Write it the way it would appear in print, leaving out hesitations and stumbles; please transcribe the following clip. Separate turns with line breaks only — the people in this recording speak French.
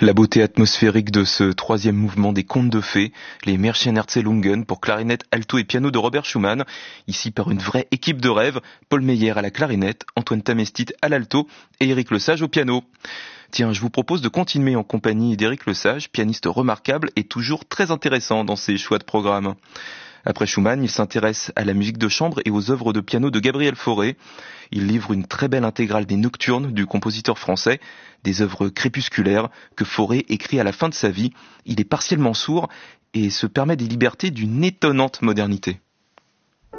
La beauté atmosphérique de ce troisième mouvement des contes de fées, les Märchenerzählungen pour clarinette, alto et piano de Robert Schumann, ici par une vraie équipe de rêve, Paul Meyer à la clarinette, Antoine Tamestit à l'alto et Éric Lesage au piano. Tiens, je vous propose de continuer en compagnie d'Éric Lesage, pianiste remarquable et toujours très intéressant dans ses choix de programme. Après Schumann, il s'intéresse à la musique de chambre et aux œuvres de piano de Gabriel Fauré. Il livre une très belle intégrale des Nocturnes du compositeur français, des œuvres crépusculaires que Fauré écrit à la fin de sa vie. Il est partiellement sourd et se permet des libertés d'une étonnante modernité.